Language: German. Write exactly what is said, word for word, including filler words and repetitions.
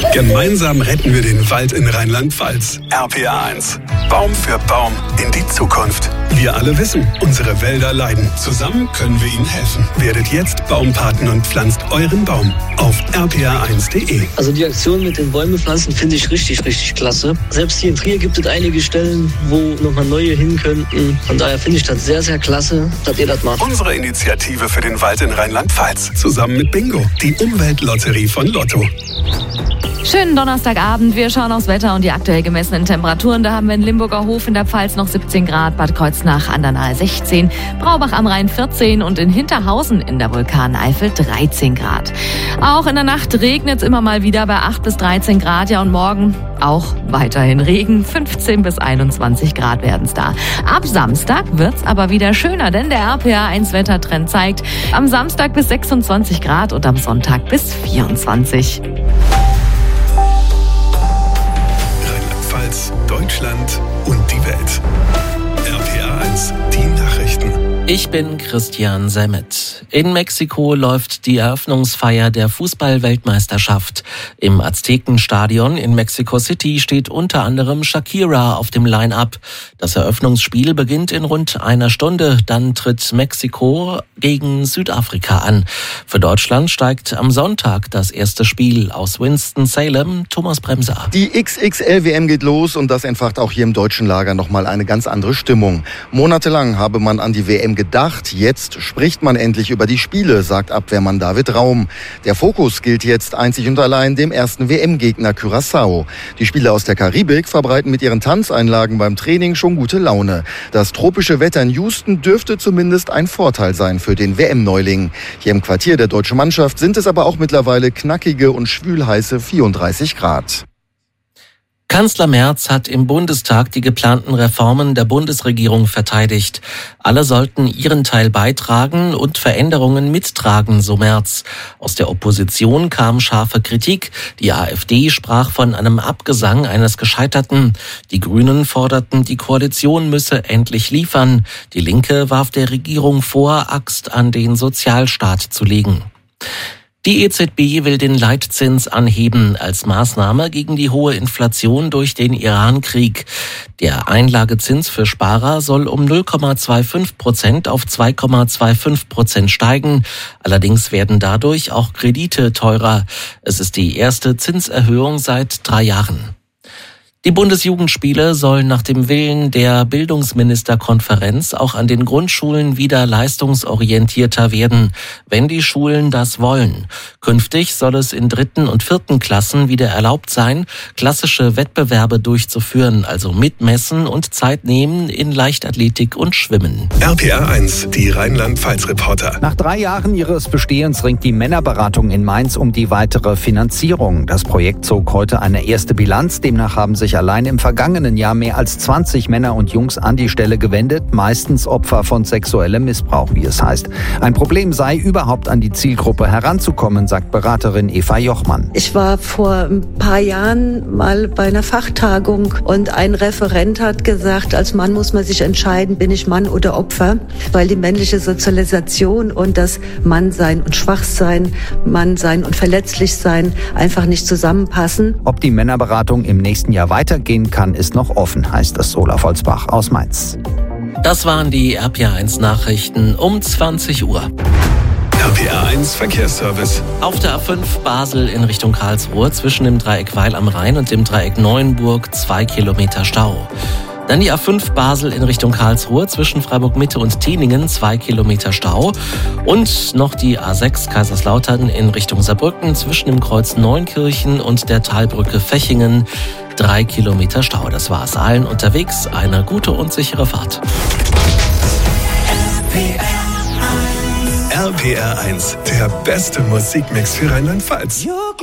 Gemeinsam retten wir den Wald in Rheinland-Pfalz. R P R eins. Baum für Baum in die Zukunft. Wir alle wissen, unsere Wälder leiden. Zusammen können wir ihnen helfen. Werdet jetzt Baumpaten und pflanzt euren Baum auf r p r eins punkt d e. Also die Aktion mit den Bäume pflanzen finde ich richtig, richtig klasse. Selbst hier in Trier gibt es einige Stellen, wo nochmal neue hin könnten. Von daher finde ich das sehr, sehr klasse, dass ihr das macht. Unsere Initiative für den Wald in Rheinland-Pfalz. Zusammen mit Bingo, die Umweltlotterie von Lotto. Schönen Donnerstagabend. Wir schauen aufs Wetter und die aktuell gemessenen Temperaturen. Da haben wir in Limburger Hof in der Pfalz noch siebzehn Grad, Bad Kreuznach an der Nahe sechzehn, Braubach am Rhein vierzehn und in Hinterhausen in der Vulkaneifel dreizehn Grad. Auch in der Nacht regnet es immer mal wieder bei acht bis dreizehn Grad. Ja, und morgen auch weiterhin Regen. fünfzehn bis einundzwanzig Grad werden es da. Ab Samstag wird es aber wieder schöner, denn der R P R eins Wettertrend zeigt am Samstag bis sechsundzwanzig Grad und am Sonntag bis vierundzwanzig. Deutschland und die Welt. R P R eins, die Nachrichten. Ich bin Christian Semmet. In Mexiko läuft die Eröffnungsfeier der Fußball-Weltmeisterschaft. Im Aztekenstadion in Mexico City steht unter anderem Shakira auf dem Line-Up. Das Eröffnungsspiel beginnt in rund einer Stunde. Dann tritt Mexiko gegen Südafrika an. Für Deutschland steigt am Sonntag das erste Spiel aus Winston-Salem. Thomas Bremser. Die X X L W M geht los und das entfacht auch hier im deutschen Lager nochmal eine ganz andere Stimmung. Monatelang habe man an die W M gedacht. Jetzt spricht man endlich über die Spiele, sagt Abwehrmann David Raum. Der Fokus gilt jetzt einzig und allein dem ersten W M-Gegner Curaçao. Die Spieler aus der Karibik verbreiten mit ihren Tanzeinlagen beim Training schon gute Laune. Das tropische Wetter in Houston dürfte zumindest ein Vorteil sein für den W M-Neuling. Hier im Quartier der deutschen Mannschaft sind es aber auch mittlerweile knackige und schwülheiße vierunddreißig Grad. Kanzler Merz hat im Bundestag die geplanten Reformen der Bundesregierung verteidigt. Alle sollten ihren Teil beitragen und Veränderungen mittragen, so Merz. Aus der Opposition kam scharfe Kritik. Die AfD sprach von einem Abgesang eines Gescheiterten. Die Grünen forderten, die Koalition müsse endlich liefern. Die Linke warf der Regierung vor, Axt an den Sozialstaat zu legen. Die E Z B will den Leitzins anheben als Maßnahme gegen die hohe Inflation durch den Iran-Krieg. Der Einlagezins für Sparer soll um null Komma fünfundzwanzig Prozent auf zwei Komma fünfundzwanzig Prozent steigen. Allerdings werden dadurch auch Kredite teurer. Es ist die erste Zinserhöhung seit drei Jahren. Die Bundesjugendspiele sollen nach dem Willen der Bildungsministerkonferenz auch an den Grundschulen wieder leistungsorientierter werden, wenn die Schulen das wollen. Künftig soll es in dritten und vierten Klassen wieder erlaubt sein, klassische Wettbewerbe durchzuführen, also mitmessen und Zeit nehmen in Leichtathletik und Schwimmen. R P R eins, die Rheinland-Pfalz-Reporter. Nach drei Jahren ihres Bestehens ringt die Männerberatung in Mainz um die weitere Finanzierung. Das Projekt zog heute eine erste Bilanz. Demnach haben sich allein im vergangenen Jahr mehr als zwanzig Männer und Jungs an die Stelle gewendet, meistens Opfer von sexuellem Missbrauch, wie es heißt. Ein Problem sei, überhaupt an die Zielgruppe heranzukommen, sagt Beraterin Eva Jochmann. Ich war vor ein paar Jahren mal bei einer Fachtagung und ein Referent hat gesagt, als Mann muss man sich entscheiden, bin ich Mann oder Opfer, weil die männliche Sozialisation und das Mannsein und Schwachsein, Mannsein und Verletzlichsein einfach nicht zusammenpassen. Ob die Männerberatung im nächsten Jahr weitergehen kann, ist noch offen, heißt es Sola Volzbach aus Mainz. Das waren die R P R eins Nachrichten um zwanzig Uhr. R P R eins Verkehrsservice. Auf der A fünf Basel in Richtung Karlsruhe zwischen dem Dreieck Weil am Rhein und dem Dreieck Neuenburg zwei Kilometer Stau. Dann die A fünf Basel in Richtung Karlsruhe zwischen Freiburg-Mitte und Teningen, zwei Kilometer Stau. Und noch die A sechs Kaiserslautern in Richtung Saarbrücken zwischen dem Kreuz Neunkirchen und der Talbrücke Fechingen, drei Kilometer Stau. Das war's allen unterwegs. Eine gute und sichere Fahrt. R P R eins, der beste Musikmix für Rheinland-Pfalz.